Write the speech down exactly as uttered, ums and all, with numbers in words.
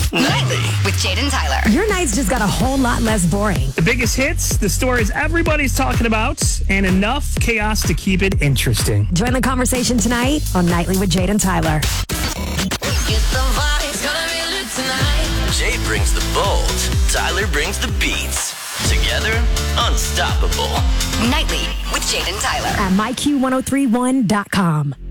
Nightly with Jaden Tyler. Your nights just got a whole lot less boring. The biggest hits, the stories everybody's talking about, and enough chaos to keep it interesting. Join the conversation tonight on Nightly with Jaden Tyler. Jay brings the bold, Tyler brings the beats. Together, unstoppable. Nightly with Jaden Tyler. At my Q one oh three one dot com.